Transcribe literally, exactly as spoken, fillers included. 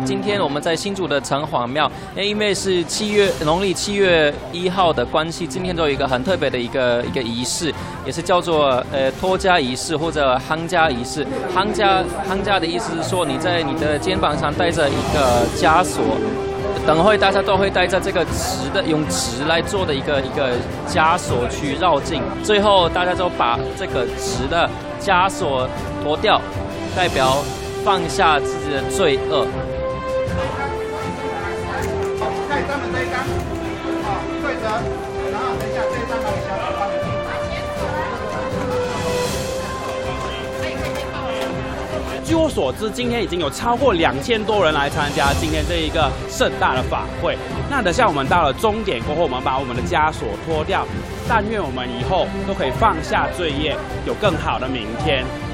今天我们在新竹的城隍庙，因为是七月农历七月一号的关系，今天都有一个很特别的一个一个仪式，也是叫做呃托家仪式或者夯家仪式。夯家夯家的意思是说，你在你的肩膀上带着一个枷锁。等会大家都会带着这个纸的，用纸来做的一个一个枷锁去绕境，最后大家就把这个纸的枷锁脱掉，代表放下自己的罪恶。 看他们这一张，好，对折，然后等一下这一张帮你小小帮你。 据我所知，今天已经有超过两千多人来参加今天这一个盛大的法会。那等下我们到了终点过后，我们把我们的枷锁脱掉，但愿我们以后都可以放下罪业，有更好的明天。